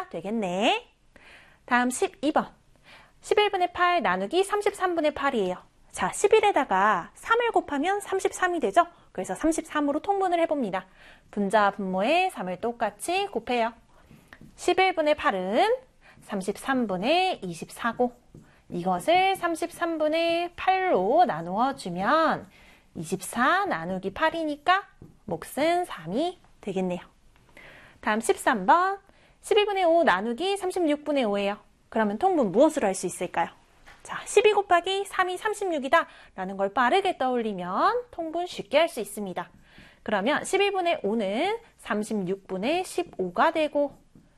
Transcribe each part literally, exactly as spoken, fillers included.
이가 되겠네. 다음 십이 번. 십일분의 팔 나누기 삼십삼분의 팔이에요. 자, 십일에다가 삼을 곱하면 삼십삼이 되죠? 그래서 삼십삼으로 통분을 해봅니다. 분자 분모에 삼을 똑같이 곱해요. 십일분의 팔은 삼십삼분의 이십사고 이것을 삼십삼분의 팔로 나누어 주면 이십사 나누기 팔이니까 몫은 삼이 되겠네요. 다음 십삼 번. 십이분의 오 나누기 삼십육분의 오예요. 그러면 통분 무엇으로 할 수 있을까요? 자, 십이 곱하기 삼이 삼십육이다 라는 걸 빠르게 떠올리면 통분 쉽게 할 수 있습니다. 그러면 십이분의 오는 삼십육분의 십오가 되고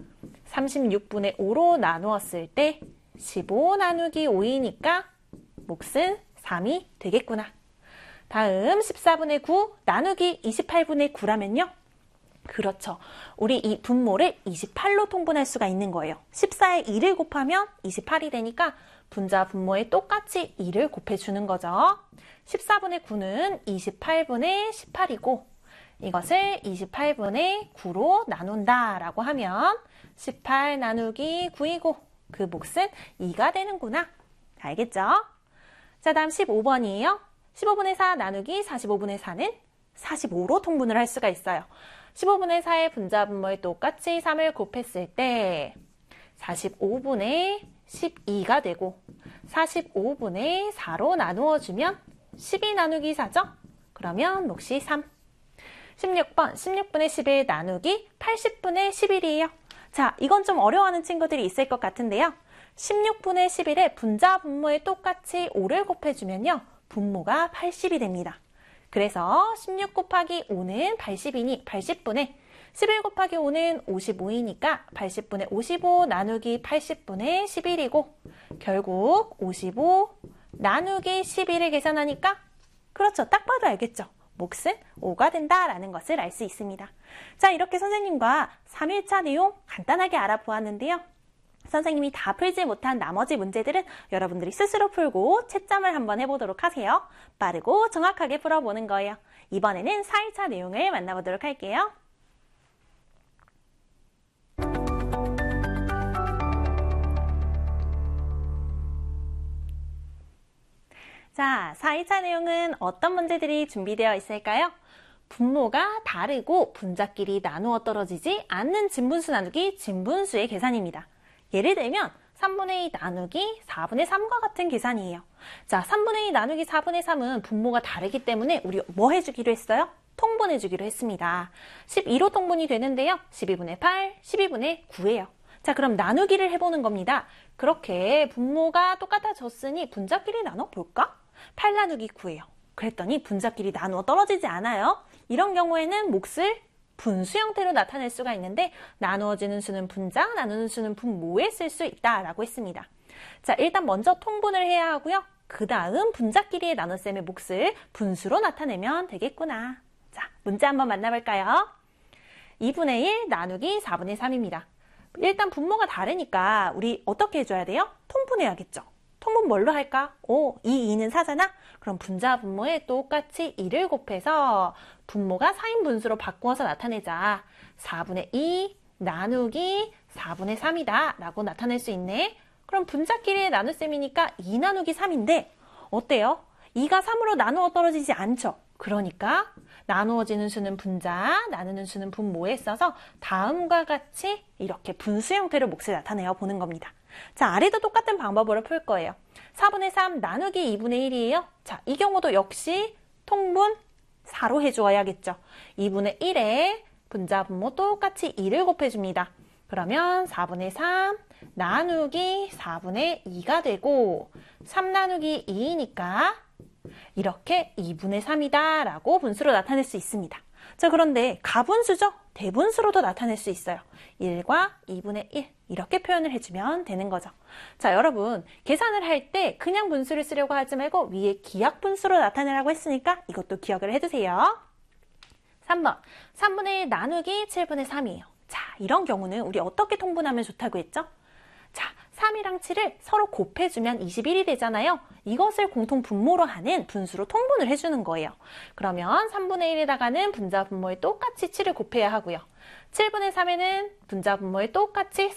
삼십육분의 오로 나누었을 때 십오 나누기 오이니까 몫은 삼이 되겠구나. 다음 십사분의 구 나누기 이십팔분의 구라면요. 그렇죠. 우리 이 분모를 이십팔로 통분할 수가 있는 거예요. 십사에 이를 곱하면 이십팔이 되니까 분자 분모에 똑같이 이를 곱해주는 거죠. 십사분의 구는 이십팔분의 십팔이고 이것을 이십팔분의 구로 나눈다 라고 하면 십팔 나누기 구이고 그 몫은 이가 되는구나. 알겠죠? 자, 다음 십오 번이에요. 십오분의 사 나누기 사십오분의 사는 사십오로 통분을 할 수가 있어요. 십오분의 사의 분자 분모에 똑같이 삼을 곱했을 때 사십오분의 십이가 되고 사십오분의 사로 나누어 주면 십이 나누기 사죠? 그러면 몫이 삼. 십육 번. 십육분의 십일 나누기 팔십분의 십일이에요. 자, 이건 좀 어려워하는 친구들이 있을 것 같은데요. 십육분의 십일에 분자 분모에 똑같이 오를 곱해주면요. 분모가 팔십이 됩니다. 그래서 십육 곱하기 오는 팔십이니 팔십분의 십일 곱하기 오는 오십오이니까 팔십분의 오십오 나누기 팔십분의 십일이고 결국 오십오 나누기 십일을 계산하니까 그렇죠. 딱 봐도 알겠죠. 몫은 오가 된다라는 것을 알 수 있습니다. 자, 이렇게 선생님과 삼 일차 내용 간단하게 알아보았는데요. 선생님이 다 풀지 못한 나머지 문제들은 여러분들이 스스로 풀고 채점을 한번 해보도록 하세요. 빠르고 정확하게 풀어보는 거예요. 이번에는 사 일차 내용을 만나보도록 할게요. 자, 사 일차 내용은 어떤 문제들이 준비되어 있을까요? 분모가 다르고 분자끼리 나누어 떨어지지 않는 진분수 나누기 진분수의 계산입니다. 예를 들면 삼분의 이 나누기 사분의 삼과 같은 계산이에요. 자, 삼분의 이 나누기 사분의 삼은 분모가 다르기 때문에 우리 뭐 해주기로 했어요? 통분해주기로 했습니다. 십이로 통분이 되는데요. 십이분의 팔, 십이분의 구예요. 자, 그럼 나누기를 해보는 겁니다. 그렇게 분모가 똑같아졌으니 분자끼리 나눠볼까? 팔 나누기 구예요. 그랬더니 분자끼리 나누어 떨어지지 않아요. 이런 경우에는 몫을 분수 형태로 나타낼 수가 있는데 나누어지는 수는 분자, 나누는 수는 분모에 쓸 수 있다라고 했습니다. 자, 일단 먼저 통분을 해야 하고요. 그 다음 분자끼리의 나눗셈의 몫을 분수로 나타내면 되겠구나. 자, 문제 한번 만나볼까요? 이분의 일 나누기 사분의 삼입니다. 일단 분모가 다르니까 우리 어떻게 해줘야 돼요? 통분해야겠죠. 통분 뭘로 할까? 오, 이 이는 사잖아? 그럼 분자 분모에 똑같이 이를 곱해서 분모가 사인 분수로 바꾸어서 나타내자. 사분의 이 나누기 사분의 삼이다 라고 나타낼 수 있네. 그럼 분자끼리의 나눗셈이니까 이 나누기 삼인데 어때요? 이가 삼으로 나누어 떨어지지 않죠? 그러니까 나누어지는 수는 분자, 나누는 수는 분모에 써서 다음과 같이 이렇게 분수 형태로 몫을 나타내어 보는 겁니다. 자, 아래도 똑같은 방법으로 풀 거예요. 사분의 삼 나누기 이분의 일이에요. 자, 이 경우도 역시 통분 사로 해주어야겠죠. 이분의 일에 분자 분모 똑같이 이를 곱해줍니다. 그러면 사분의 삼 나누기 사분의 이가 되고 삼 나누기 이이니까 이렇게 이분의 삼이다 라고 분수로 나타낼 수 있습니다. 자, 그런데 가분수죠? 대분수로도 나타낼 수 있어요. 일과 이분의 일 이렇게 표현을 해주면 되는 거죠. 자, 여러분 계산을 할 때 그냥 분수를 쓰려고 하지 말고 위에 기하분수로 나타내라고 했으니까 이것도 기억을 해두세요. 삼 번 삼분의 일 나누기 칠분의 삼이에요. 자, 이런 경우는 우리 어떻게 통분하면 좋다고 했죠? 자, 삼이랑 칠을 서로 곱해주면 이십일이 되잖아요. 이것을 공통 분모로 하는 분수로 통분을 해주는 거예요. 그러면 삼분의 일에다가는 분자 분모에 똑같이 칠을 곱해야 하고요. 칠분의 삼에는 분자 분모에 똑같이